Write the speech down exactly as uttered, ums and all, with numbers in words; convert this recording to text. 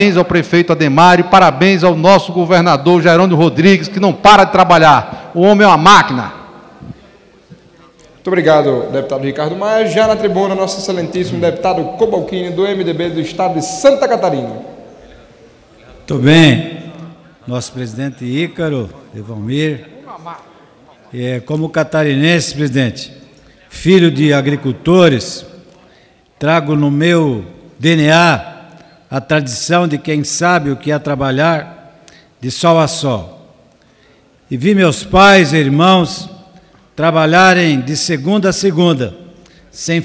Parabéns ao prefeito Ademário, parabéns ao nosso governador Jerônimo Rodrigues, que não para de trabalhar. O homem é uma máquina. Muito obrigado, deputado Ricardo Maia. Já na tribuna, nosso excelentíssimo deputado Cobalcini, do M D B do estado de Santa Catarina. Muito bem. Nosso presidente Ícaro, Evalmir. É, como catarinense, presidente, filho de agricultores, trago no meu D N A a tradição de quem sabe o que é trabalhar de sol a sol. E vi meus pais e irmãos trabalharem de segunda a segunda, sem